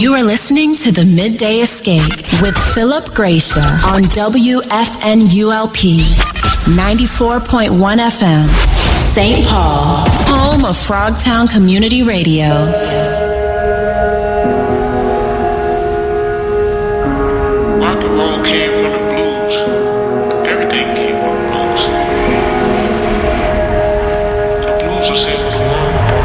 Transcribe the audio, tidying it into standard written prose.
You are listening to The Midday Escape with Philip Gracia on WFNULP 94.1 FM, St. Paul, home of Frogtown Community Radio. Rock and roll came